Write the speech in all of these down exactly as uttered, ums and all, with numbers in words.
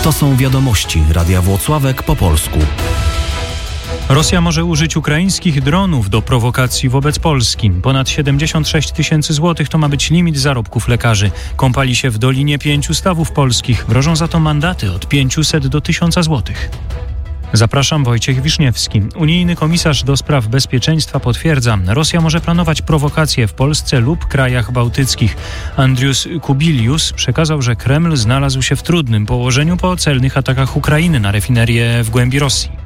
To są wiadomości Radia Włocławek po polsku. Rosja może użyć ukraińskich dronów do prowokacji wobec Polski. Ponad siedemdziesiąt sześć tysięcy złotych to ma być limit zarobków lekarzy. Kąpali się w Dolinie Pięciu Stawów Polskich. Grożą za to mandaty od pięciuset do tysiąca złotych. Zapraszam, Wojciech Wiszniewski. Unijny komisarz do spraw bezpieczeństwa potwierdza, Rosja może planować prowokacje w Polsce lub krajach bałtyckich. Andrius Kubilius przekazał, że Kreml znalazł się w trudnym położeniu po celnych atakach Ukrainy na rafinerię w głębi Rosji.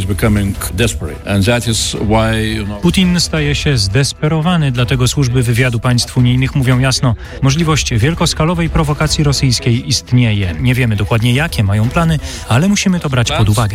Putin staje się zdesperowany, dlatego służby wywiadu państw unijnych mówią jasno, możliwość wielkoskalowej prowokacji rosyjskiej istnieje. Nie wiemy dokładnie, jakie mają plany, ale musimy to brać pod uwagę.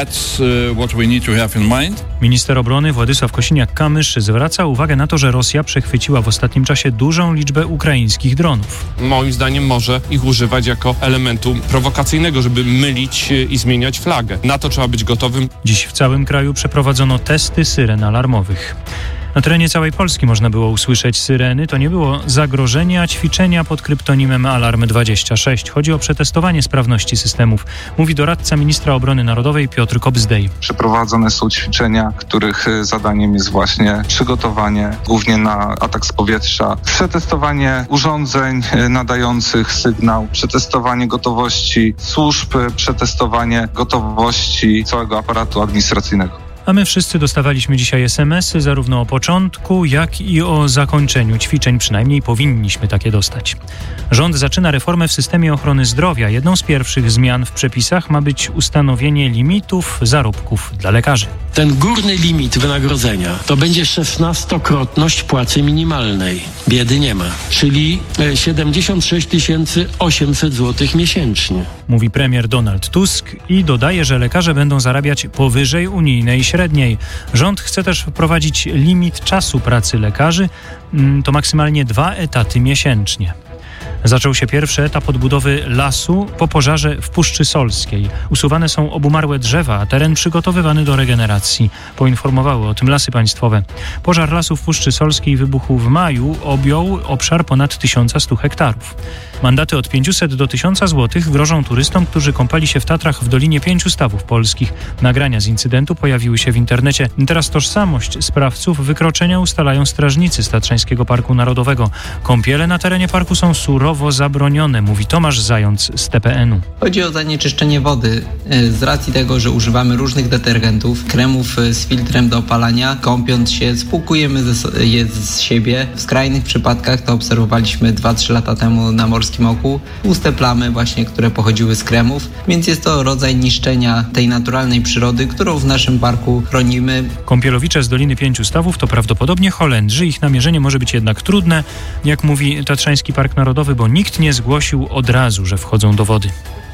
Minister obrony Władysław Kosiniak-Kamysz zwraca uwagę na to, że Rosja przechwyciła w ostatnim czasie dużą liczbę ukraińskich dronów. Moim zdaniem może ich używać jako elementu prowokacyjnego, żeby mylić i zmieniać flagę. Na to trzeba być gotowym. Dziś w całym kraju przeprowadzono testy syren alarmowych. Na terenie całej Polski można było usłyszeć syreny. To nie było zagrożenie, a ćwiczenia pod kryptonimem Alarm dwadzieścia sześć. Chodzi o przetestowanie sprawności systemów, mówi doradca ministra obrony narodowej Piotr Kobzdej. Przeprowadzone są ćwiczenia, których zadaniem jest właśnie przygotowanie głównie na atak z powietrza, przetestowanie urządzeń nadających sygnał, przetestowanie gotowości służb, przetestowanie gotowości całego aparatu administracyjnego. A my wszyscy dostawaliśmy dzisiaj es em esy zarówno o początku, jak i o zakończeniu ćwiczeń. Przynajmniej powinniśmy takie dostać. Rząd zaczyna reformę w systemie ochrony zdrowia. Jedną z pierwszych zmian w przepisach ma być ustanowienie limitów zarobków dla lekarzy. Ten górny limit wynagrodzenia to będzie szesnastokrotność płacy minimalnej. Biedy nie ma. Czyli siedemdziesiąt sześć tysięcy osiemset złotych miesięcznie. Mówi premier Donald Tusk i dodaje, że lekarze będą zarabiać powyżej unijnej średniej. Rząd chce też wprowadzić limit czasu pracy lekarzy. To maksymalnie dwa etaty miesięcznie. Zaczął się pierwszy etap odbudowy lasu po pożarze w Puszczy Solskiej. Usuwane są obumarłe drzewa, a teren przygotowywany do regeneracji. Poinformowały o tym Lasy Państwowe. Pożar lasu w Puszczy Solskiej wybuchł w maju, objął obszar ponad tysiąc sto hektarów. Mandaty od pięciuset do tysiąca złotych grożą turystom, którzy kąpali się w Tatrach w Dolinie Pięciu Stawów Polskich. Nagrania z incydentu pojawiły się w internecie. Teraz tożsamość sprawców wykroczenia ustalają strażnicy z Tatrzańskiego Parku Narodowego. Kąpiele na terenie parku są surowo zabronione, mówi Tomasz Zając z T P N u. Chodzi o zanieczyszczenie wody. Z racji tego, że używamy różnych detergentów, kremów z filtrem do opalania, kąpiąc się, spłukujemy je z siebie. W skrajnych przypadkach to obserwowaliśmy dwa trzy lata temu na Morskim Oku. Puste plamy właśnie, które pochodziły z kremów, więc jest to rodzaj niszczenia tej naturalnej przyrody, którą w naszym parku chronimy. Kąpielowicze z Doliny Pięciu Stawów to prawdopodobnie Holendrzy. Ich namierzenie może być jednak trudne, jak mówi Tatrzański Park Narodowy, bo nikt nie zgłosił od razu, że wchodzą do wody.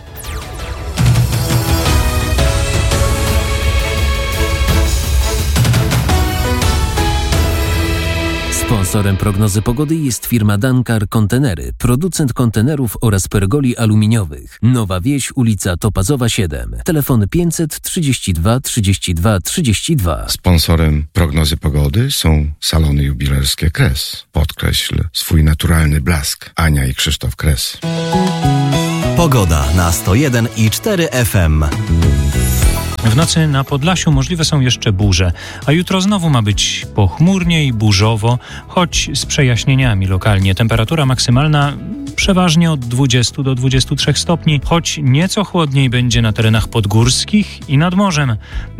Sponsorem prognozy pogody jest firma Dankar Kontenery, producent kontenerów oraz pergoli aluminiowych. Nowa Wieś, ulica Topazowa siedem. Telefon pięćset trzydzieści dwa trzydzieści dwa trzydzieści dwa. Sponsorem prognozy pogody są salony jubilerskie Kres. Podkreśl swój naturalny blask. Ania i Krzysztof Kres. Pogoda na sto jeden i cztery F M. W nocy na Podlasiu możliwe są jeszcze burze, a jutro znowu ma być pochmurnie i burzowo, choć z przejaśnieniami lokalnie. Temperatura maksymalna przeważnie od dwudziestu do dwudziestu trzech stopni, choć nieco chłodniej będzie na terenach podgórskich i nad morzem.